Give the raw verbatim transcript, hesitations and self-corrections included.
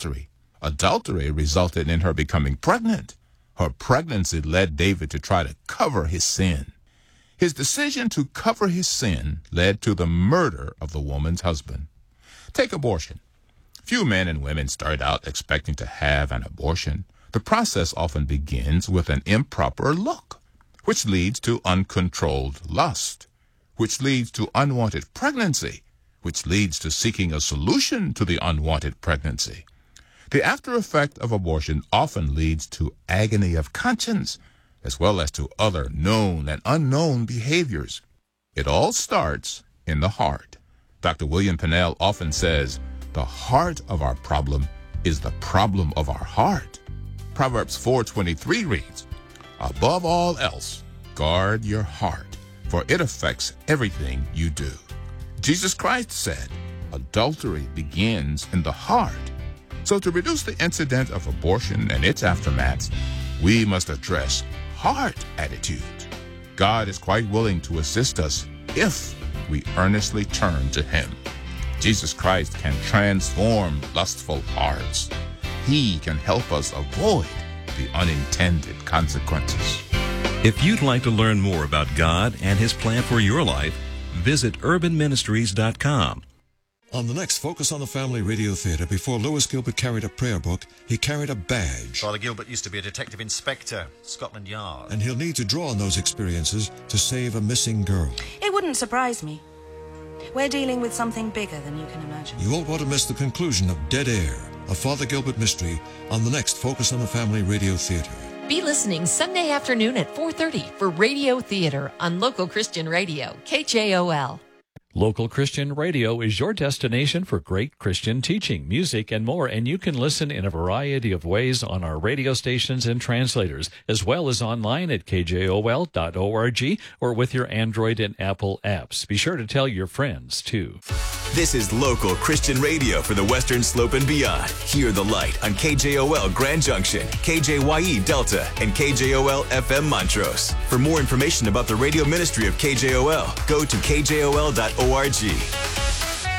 adultery. Adultery resulted in her becoming pregnant. Her pregnancy led David to try to cover his sin. His decision to cover his sin led to the murder of the woman's husband. Take abortion. Few men and women start out expecting to have an abortion. The process often begins with an improper look, which leads to uncontrolled lust, which leads to unwanted pregnancy, which leads to seeking a solution to the unwanted pregnancy. The after effect of abortion often leads to agony of conscience, as well as to other known and unknown behaviors. It all starts in the heart. Doctor William Pennell often says, the heart of our problem is the problem of our heart. Proverbs four twenty-three reads, above all else, guard your heart, for it affects everything you do. Jesus Christ said, adultery begins in the heart. So to reduce the incident of abortion and its aftermaths, we must address heart attitudes. God is quite willing to assist us if we earnestly turn to Him. Jesus Christ can transform lustful hearts. He can help us avoid the unintended consequences. If you'd like to learn more about God and His plan for your life, visit urban ministries dot com. On the next Focus on the Family Radio Theater, before Lewis Gilbert carried a prayer book, he carried a badge. Father Gilbert used to be a detective inspector, Scotland Yard. And he'll need to draw on those experiences to save a missing girl. It wouldn't surprise me. We're dealing with something bigger than you can imagine. You won't want to miss the conclusion of Dead Air, a Father Gilbert mystery, on the next Focus on the Family Radio Theater. Be listening Sunday afternoon at four thirty for Radio Theater on Local Christian Radio, K J O L. Local Christian Radio is your destination for great Christian teaching, music, and more, and you can listen in a variety of ways on our radio stations and translators, as well as online at K J O L dot org or with your Android and Apple apps. Be sure to tell your friends, too. This is Local Christian Radio for the Western Slope and beyond. Hear the light on K J O L Grand Junction, K J Y E Delta, and K J O L F M Montrose. For more information about the radio ministry of K J O L, go to K J O L dot org.